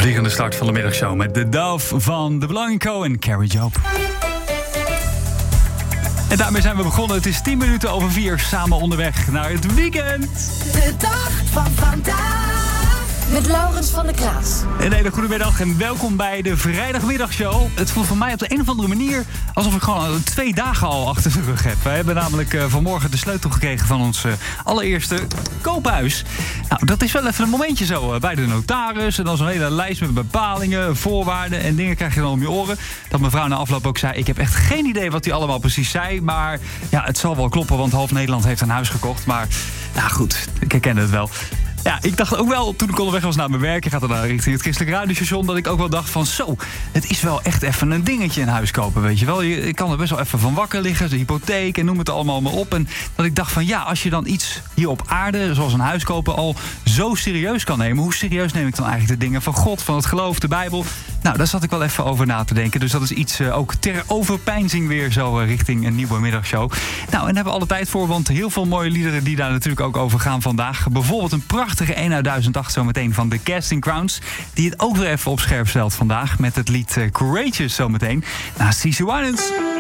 Vliegende start van de middagshow met de Dove van De Belonging Co. en Carrie Job. En daarmee zijn we begonnen. Het is 4:10 samen onderweg naar het weekend. De dag van vandaag. Met Laurens van der Klaas. Een hele goede middag en welkom bij de vrijdagmiddagshow. Het voelt voor mij op de een of andere manier alsof ik gewoon 2 dagen al achter de rug heb. We hebben namelijk vanmorgen de sleutel gekregen van ons allereerste koophuis. Nou, dat is wel even een momentje zo bij de notaris. En dan zo'n hele lijst met bepalingen, voorwaarden en dingen krijg je dan om je oren. Dat mevrouw na afloop ook zei, ik heb echt geen idee wat hij allemaal precies zei. Maar ja, het zal wel kloppen, want half Nederland heeft een huis gekocht. Maar ja, goed, ik herken het wel. Ja, ik dacht ook wel, toen ik onderweg was naar mijn werk... ik ga dan richting het christelijk radiostation... dat ik ook wel dacht van zo, het is wel echt even een dingetje een huis kopen, weet je wel. Je kan er best wel even van wakker liggen, de hypotheek en noem het allemaal maar op. En dat ik dacht van ja, als je dan iets hier op aarde, zoals een huis kopen... al zo serieus kan nemen, hoe serieus neem ik dan eigenlijk de dingen van God, van het geloof, de Bijbel? Nou, daar zat ik wel even over na te denken. Dus dat is iets ook ter overpeinzing weer zo richting een nieuwe middagshow. Nou, en daar hebben we alle tijd voor, want heel veel mooie liederen... die daar natuurlijk ook over gaan vandaag. Bijvoorbeeld een prachtige 1 uit 1008 zometeen van The Casting Crowns... die het ook weer even op scherp stelt vandaag... met het lied Courageous zometeen. Naast CeCe Winans.